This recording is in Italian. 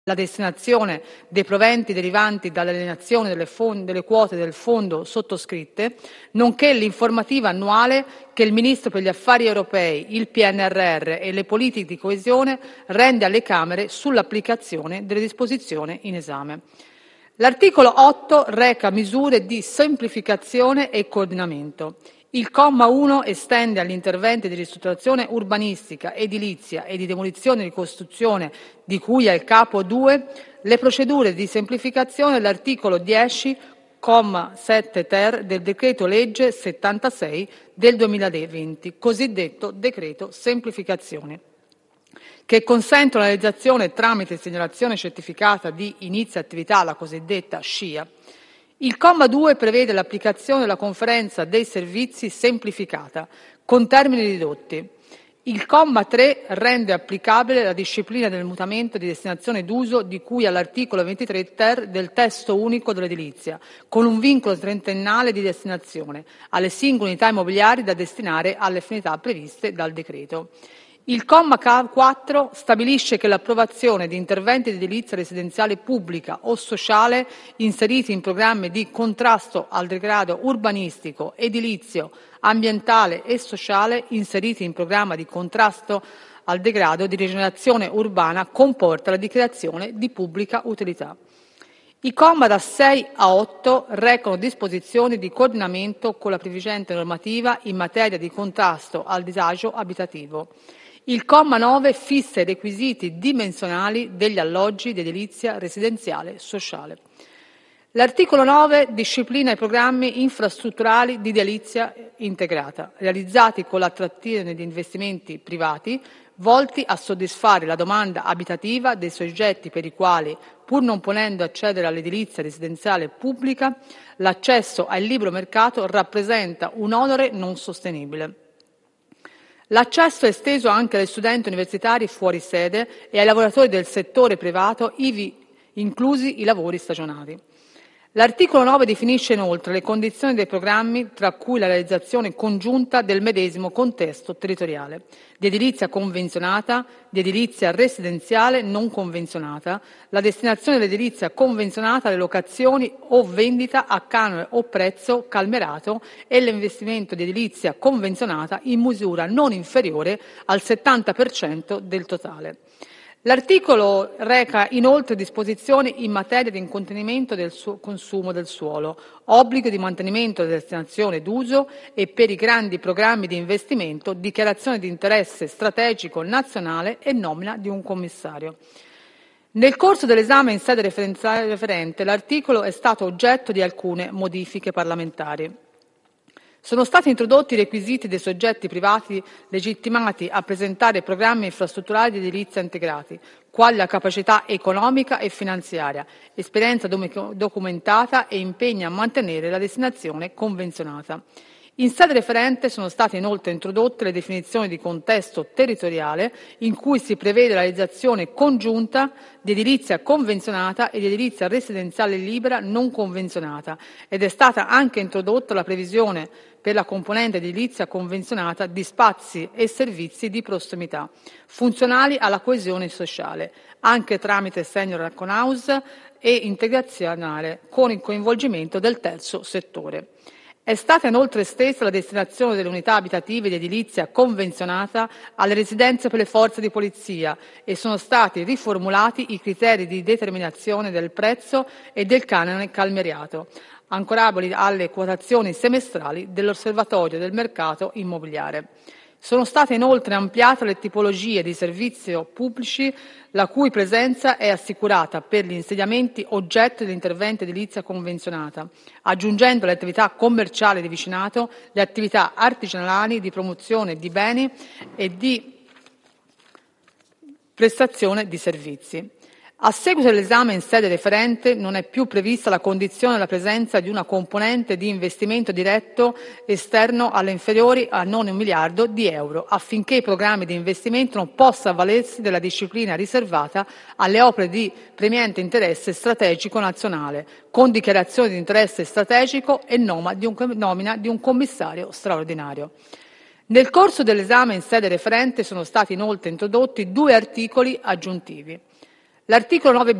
la destinazione dei proventi derivanti dall'alienazione delle quote del fondo sottoscritte, nonché l'informativa annuale che il Ministro per gli Affari Europei, il PNRR e le politiche di coesione rende alle Camere sull'applicazione delle disposizioni in esame. L'articolo 8 reca misure di semplificazione e coordinamento. Il comma 1 estende agli interventi di ristrutturazione urbanistica, edilizia e di demolizione e ricostruzione di cui al capo 2 le procedure di semplificazione dell'articolo 10, comma 7 ter del decreto legge 76 del 2020, cosiddetto decreto semplificazione, che consentono la realizzazione tramite segnalazione certificata di inizio attività, la cosiddetta SCIA. Il comma 2 prevede l'applicazione della conferenza dei servizi semplificata, con termini ridotti. Il comma 3 rende applicabile la disciplina del mutamento di destinazione d'uso di cui all'articolo 23 ter del testo unico dell'edilizia, con un vincolo trentennale di destinazione alle singole unità immobiliari da destinare alle finalità previste dal decreto. Il comma 4 stabilisce che l'approvazione di interventi di edilizia residenziale pubblica o sociale inseriti in programmi di contrasto al degrado urbanistico, edilizio, ambientale e sociale inseriti in programma di contrasto al degrado di rigenerazione urbana comporta la dichiarazione di pubblica utilità. I comma da 6 a 8 recano disposizioni di coordinamento con la previgente normativa in materia di contrasto al disagio abitativo. Il comma 9 fissa i requisiti dimensionali degli alloggi di edilizia residenziale sociale. L'articolo 9 disciplina i programmi infrastrutturali di edilizia integrata, realizzati con l'attrazione di investimenti privati, volti a soddisfare la domanda abitativa dei soggetti per i quali, pur non ponendo accedere all'edilizia residenziale pubblica, l'accesso al libero mercato rappresenta un onere non sostenibile. L'accesso è esteso anche agli studenti universitari fuori sede e ai lavoratori del settore privato, ivi inclusi i lavori stagionali. L'articolo 9 definisce inoltre le condizioni dei programmi, tra cui la realizzazione congiunta del medesimo contesto territoriale, di edilizia convenzionata, di edilizia residenziale non convenzionata, la destinazione dell'edilizia convenzionata alle locazioni o vendita a canone o prezzo calmierato e l'investimento di edilizia convenzionata in misura non inferiore al 70% del totale. L'articolo reca inoltre disposizioni in materia di contenimento del consumo del suolo, obbligo di mantenimento della destinazione d'uso e per i grandi programmi di investimento, dichiarazione di interesse strategico nazionale e nomina di un commissario. Nel corso dell'esame in sede referente, l'articolo è stato oggetto di alcune modifiche parlamentari. Sono stati introdotti i requisiti dei soggetti privati legittimati a presentare programmi infrastrutturali di edilizia integrati, quali la capacità economica e finanziaria, esperienza documentata e impegno a mantenere la destinazione convenzionata. In sede referente sono state inoltre introdotte le definizioni di contesto territoriale in cui si prevede la realizzazione congiunta di edilizia convenzionata e di edilizia residenziale libera non convenzionata ed è stata anche introdotta la previsione per la componente edilizia convenzionata di spazi e servizi di prossimità, funzionali alla coesione sociale, anche tramite senior racon house e integrazionale con il coinvolgimento del terzo settore. È stata inoltre estesa la destinazione delle unità abitative di edilizia convenzionata alle residenze per le forze di polizia e sono stati riformulati i criteri di determinazione del prezzo e del canone calmierato, ancorabili alle quotazioni semestrali dell'Osservatorio del mercato immobiliare. Sono state inoltre ampliate le tipologie di servizio pubblici la cui presenza è assicurata per gli insediamenti oggetto di interventi edilizia convenzionata, aggiungendo alle attività commerciali di vicinato le attività artigianali di promozione di beni e di prestazione di servizi. A seguito dell'esame in sede referente non è più prevista la condizione della presenza di una componente di investimento diretto esterno alle inferiori a non 1 miliardo di euro, affinché i programmi di investimento non possano avvalersi della disciplina riservata alle opere di preminente interesse strategico nazionale, con dichiarazione di interesse strategico e nomina di un commissario straordinario. Nel corso dell'esame in sede referente sono stati inoltre introdotti 2 articoli aggiuntivi. L'articolo 9